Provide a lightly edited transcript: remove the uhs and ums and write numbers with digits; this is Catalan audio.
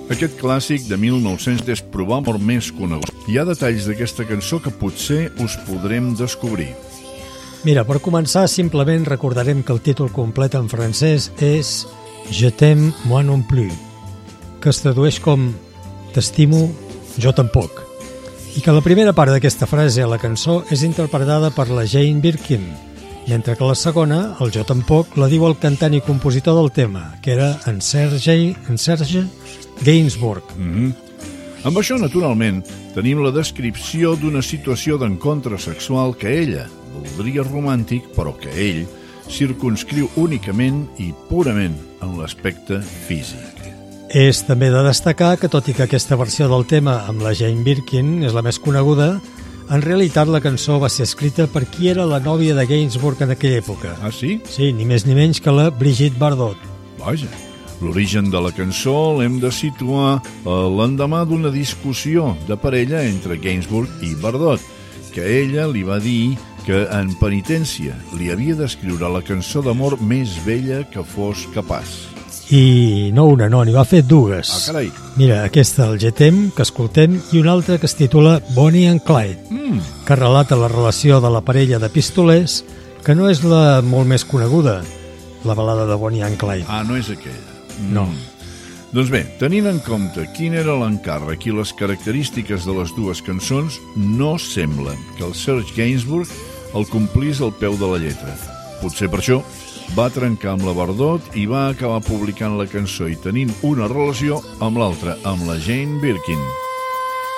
Aquest clàssic de 1900 és probablement més conegut. Hi ha detalls d'aquesta cançó que potser us podrem descobrir. Mira, per començar, simplement recordarem que el títol complet en francès és Je t'aime, moi non plus, que es tradueix com T'estimo, jo tampoc. I que la primera part d'aquesta frase a la cançó és interpretada per la Jane Birkin, mentre que la segona, el jo tampoc, la diu el cantant i compositor del tema, que era en Serge Gainsbourg. Amb això, naturalment, tenim la descripció d'una situació d'encontre sexual que ella voldria romàntic, però que ell circumscriu únicament i purament en l'aspecte físic. És també de destacar que, tot i que aquesta versió del tema amb la Jane Birkin és la més coneguda, en realitat la cançó va ser escrita per qui era la nòvia de Gainsbourg en aquella època. Ah, sí? Sí, ni més ni menys que la Brigitte Bardot. Vaja, l'origen de la cançó l'hem de situar l'endemà d'una discussió de parella entre Gainsbourg i Bardot, que ella li va dir que en penitència li havia d'escriure la cançó d'amor més bella que fos capaç. I no una, no, n'hi va fer dues. Ah, carai. Mira, aquesta, el Je t'aime, que escoltem, i una altra que es titula Bonnie and Clyde, que relata la relació de la parella de pistolers, que no és la molt més coneguda, la balada de Bonnie and Clyde. Ah, no és aquella. No. Doncs bé, tenint en compte quin era l'encàrrec i les característiques de les dues cançons, no sembla que el Serge Gainsbourg el complís al peu de la lletra. Potser per això va trencar amb la Bardot i va acabar publicant la cançó i tenint una relació amb l'altra, amb la Jane Birkin.